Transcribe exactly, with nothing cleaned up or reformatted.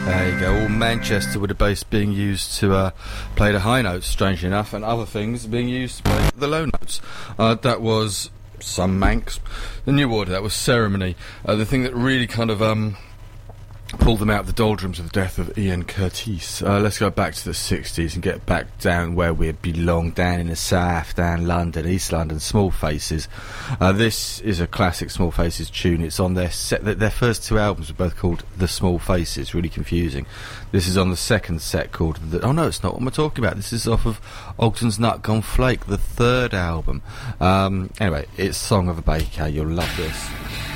There you go, all Manchester with the bass being used to uh, play the high notes, strangely enough, and other things being used to play the low notes. Uh, that was some Manx. The New Order, that was Ceremony. Uh, the thing that really kind of um, pulled them out of the doldrums of the death of Ian Curtis. Uh, let's go back to the sixties and get back down where we belong, down in the south, down London, East London, Small Faces. Uh, this is a classic Small Faces tune. It's on their set. Their first two albums were both called The Small Faces. Really confusing. This is on the second set called the, oh no, it's not what I'm talking about. This is off of Ogden's Nut Gone Flake, the third album. Um, anyway, it's Song of a Baker. You'll love this.